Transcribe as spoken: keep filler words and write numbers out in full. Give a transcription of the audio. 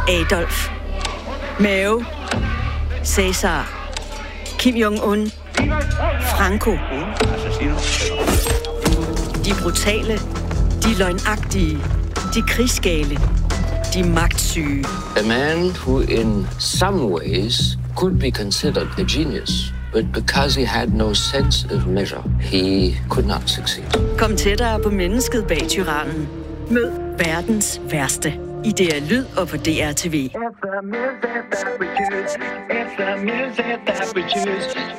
Adolf, Mao, Cæsar, Kim Jong-un, Franco. De brutale, de løgnagtige, de krigsgale, de magtsyge. A man who in some ways could be considered a genius, but because he had no sense of measure, he could not succeed. Kom tættere på mennesket bag tyrannen. Mød verdens værste i D R Lyd og på D R T V.